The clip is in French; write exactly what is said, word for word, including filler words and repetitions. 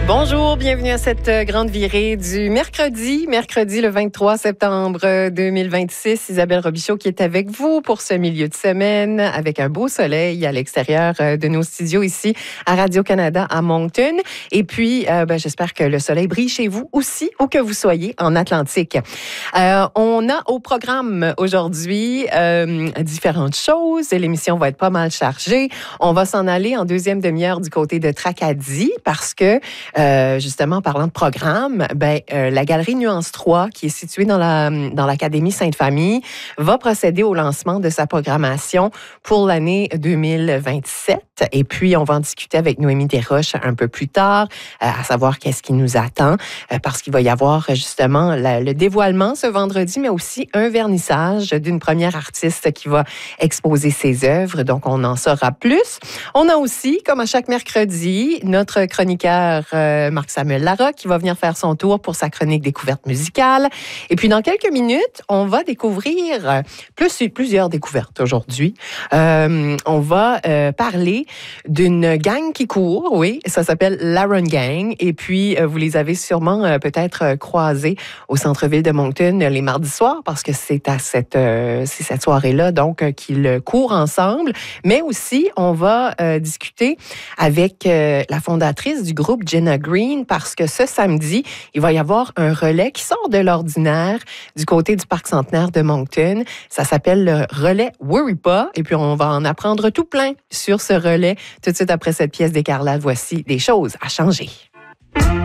Bonjour, bienvenue à cette grande virée du mercredi, mercredi le vingt-trois septembre deux mille vingt-six. Isabelle Robichaud qui est avec vous pour ce milieu de semaine avec un beau soleil à l'extérieur de nos studios ici à Radio-Canada à Moncton. Et puis, euh, ben, j'espère que le soleil brille chez vous aussi, où que vous soyez en Atlantique. Euh, on a au programme aujourd'hui euh, différentes choses. L'émission va être pas mal chargée. On va s'en aller en deuxième demi-heure du côté de Tracadie parce que Euh, justement, en parlant de programme, ben, euh, la Galerie Nuance trois, qui est située dans la dans l'Académie Sainte-Famille, va procéder au lancement de sa programmation pour l'année deux mille vingt-sept. Et puis, on va en discuter avec Noémie Desroches un peu plus tard, euh, à savoir qu'est-ce qui nous attend, euh, parce qu'il va y avoir justement la, le dévoilement ce vendredi, mais aussi un vernissage d'une première artiste qui va exposer ses œuvres. Donc, on en saura plus. On a aussi, comme à chaque mercredi, notre chroniqueur euh, Marc-Samuel Larocque qui va venir faire son tour pour sa chronique découverte musicale. Et puis, dans quelques minutes, on va découvrir plus, plusieurs découvertes aujourd'hui. Euh, on va euh, parler d'une gang qui court, oui, ça s'appelle la Run Gang. Et puis, euh, vous les avez sûrement euh, peut-être euh, croisés au centre-ville de Moncton les mardis soirs parce que c'est à cette, euh, c'est cette soirée-là donc euh, qu'ils courent ensemble. Mais aussi, on va euh, discuter avec euh, la fondatrice du groupe Jenna Green parce que ce samedi, il va y avoir un relais qui sort de l'ordinaire du côté du Parc Centenaire de Moncton. Ça s'appelle le relais Worry Pas. Et puis, on va en apprendre tout plein sur ce relais tout de suite après cette pièce d'Écarlate. Voici des choses à changer.